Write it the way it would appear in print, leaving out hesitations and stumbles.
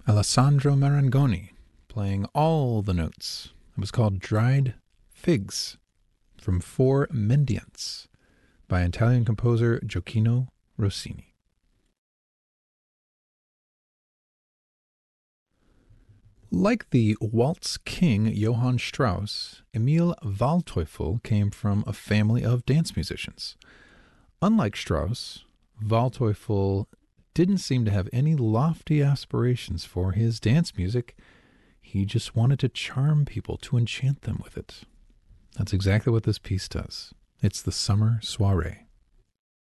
Alessandro Marangoni, playing all the notes. It was called Dried Figs from Four Mendiants by Italian composer Gioacchino Rossini. Like the waltz king Johann Strauss, Emil Waldteufel came from a family of dance musicians. Unlike Strauss, Waldteufel didn't seem to have any lofty aspirations for his dance music. He just wanted to charm people, to enchant them with it. That's exactly what this piece does. It's the Summer Soiree.